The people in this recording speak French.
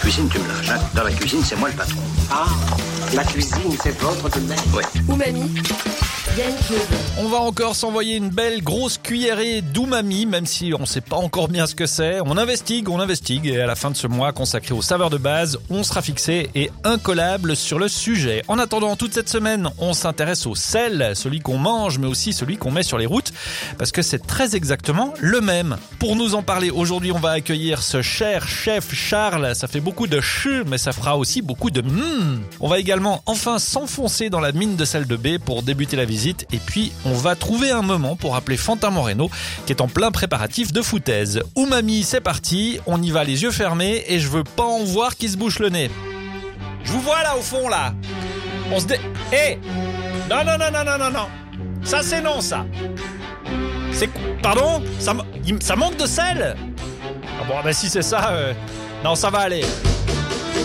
cuisine, tu me lâches. Hein. Dans la cuisine, c'est moi le patron. Ah, la cuisine, c'est votre domaine. Oui. Umami, Yann Claude. On va encore s'envoyer une belle grosse cuillerée d'umami, même si on sait pas encore bien ce que c'est. On investigue, et à la fin de ce mois consacré aux saveurs de base, on sera fixé et incollable sur le sujet. En attendant, toute cette semaine, on s'intéresse au sel, celui qu'on mange, mais aussi celui qu'on met sur les routes, parce que c'est très exactement le même. Pour nous en parler, aujourd'hui, on va accueillir ce cher chef Charles. Ça fait beaucoup de ch, mais ça fera aussi beaucoup de On va également enfin s'enfoncer dans la mine de sel de baie pour débuter la visite. Et puis, on va trouver un moment pour appeler Fantin Moreno, qui est en plein préparatif de foutaise. Umami, c'est parti, on y va les yeux fermés et je veux pas en voir qui se bouche le nez. Je vous vois là au fond là. On se Non. Ça c'est non ça. C'est pardon, ça manque de sel. Ah bon, bah si c'est ça, non ça va aller.